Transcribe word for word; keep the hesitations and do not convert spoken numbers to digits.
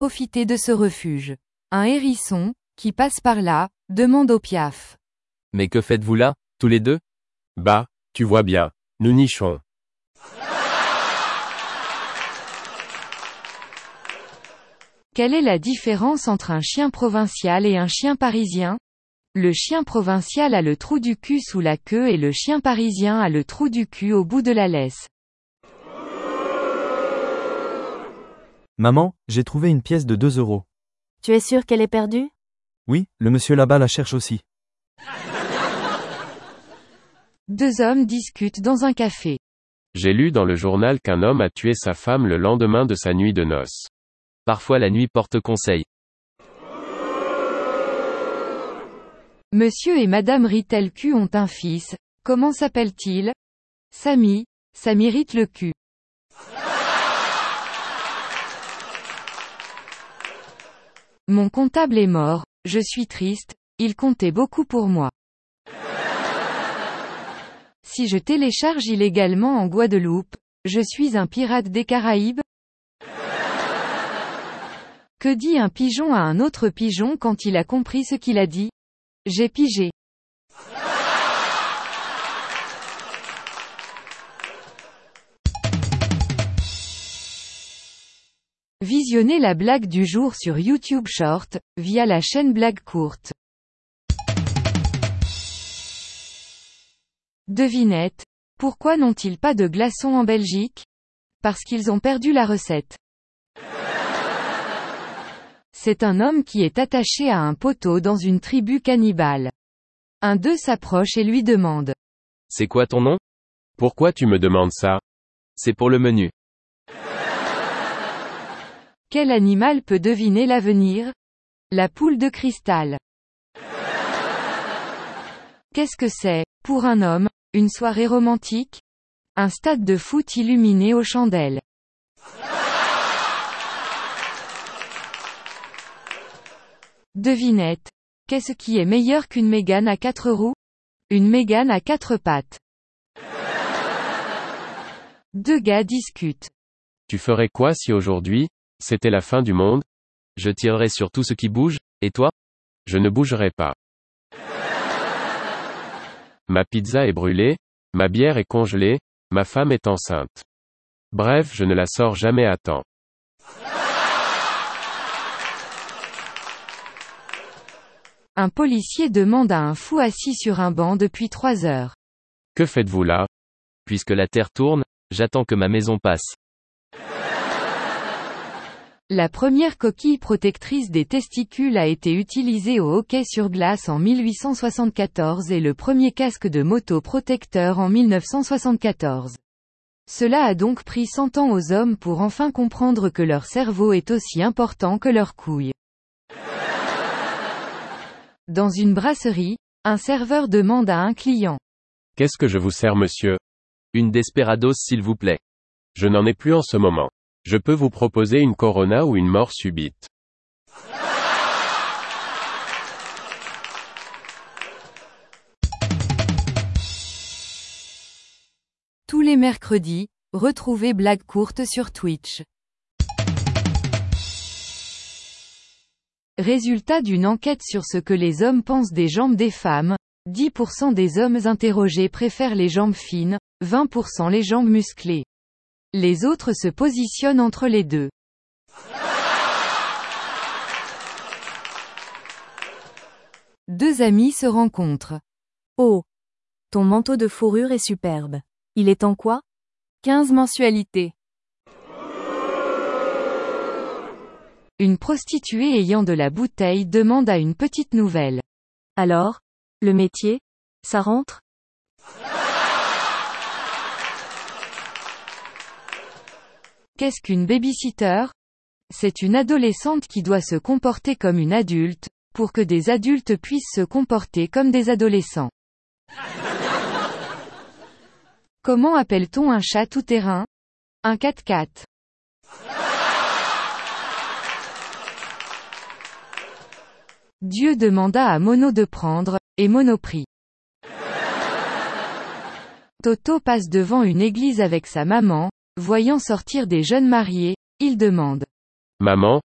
Profitez de ce refuge. Un hérisson, qui passe par là, demande au Piaf. Mais que faites-vous là, tous les deux? Bah, tu vois bien, nous nichons. Quelle est la différence entre un chien provincial et un chien parisien? Le chien provincial a le trou du cul sous la queue et le chien parisien a le trou du cul au bout de la laisse. Maman, j'ai trouvé une pièce de deux euros. Tu es sûr qu'elle est perdue? Oui, le monsieur là-bas la cherche aussi. Deux hommes discutent dans un café. J'ai lu dans le journal qu'un homme a tué sa femme le lendemain de sa nuit de noces. Parfois la nuit porte conseil. Monsieur et Madame Ritelcu ont un fils. Comment s'appelle-t-il? Samy. Ça mérite le cul. Mon comptable est mort. Je suis triste. Il comptait beaucoup pour moi. Si je télécharge illégalement en Guadeloupe, je suis un pirate des Caraïbes? Que dit un pigeon à un autre pigeon quand il a compris ce qu'il a dit? J'ai pigé. Visionnez la blague du jour sur YouTube Short, via la chaîne Blague Courte. Devinette. Pourquoi n'ont-ils pas de glaçons en Belgique? Parce qu'ils ont perdu la recette. C'est un homme qui est attaché à un poteau dans une tribu cannibale. Un d'eux s'approche et lui demande. C'est quoi ton nom? Pourquoi tu me demandes ça? C'est pour le menu. Quel animal peut deviner l'avenir? La poule de cristal. Qu'est-ce que c'est, pour un homme, une soirée romantique? Un stade de foot illuminé aux chandelles. Devinette. Qu'est-ce qui est meilleur qu'une Mégane à quatre roues? Une Mégane à quatre pattes. Deux gars discutent. Tu ferais quoi si aujourd'hui, c'était la fin du monde? Je tirerai sur tout ce qui bouge, et toi? Je ne bougerai pas. Ma pizza est brûlée, ma bière est congelée, ma femme est enceinte. Bref, je ne la sors jamais à temps. Un policier demande à un fou assis sur un banc depuis trois heures. Que faites-vous là? Puisque la terre tourne, j'attends que ma maison passe. La première coquille protectrice des testicules a été utilisée au hockey sur glace en mille huit cent soixante-quatorze et le premier casque de moto protecteur en mille neuf cent soixante-quatorze. Cela a donc pris cent ans aux hommes pour enfin comprendre que leur cerveau est aussi important que leurs couilles. Dans une brasserie, un serveur demande à un client. Qu'est-ce que je vous sers, monsieur? Une Desperados s'il vous plaît. Je n'en ai plus en ce moment. Je peux vous proposer une Corona ou une mort subite. Tous les mercredis, retrouvez Blague Courte sur Twitch. Résultat d'une enquête sur ce que les hommes pensent des jambes des femmes, dix pour cent des hommes interrogés préfèrent les jambes fines, vingt pour cent les jambes musclées. Les autres se positionnent entre les deux. Deux amis se rencontrent. Oh! Ton manteau de fourrure est superbe. Il est en quoi? quinze mensualités. Une prostituée ayant de la bouteille demande à une petite nouvelle. Alors? Le métier? Ça rentre? Qu'est-ce qu'une babysitter? C'est une adolescente qui doit se comporter comme une adulte, pour que des adultes puissent se comporter comme des adolescents. Comment appelle-t-on un chat tout-terrain? Un quatre-quatre. Dieu demanda à Mono de prendre, et Mono prit. Toto passe devant une église avec sa maman, voyant sortir des jeunes mariés, il demande. Maman,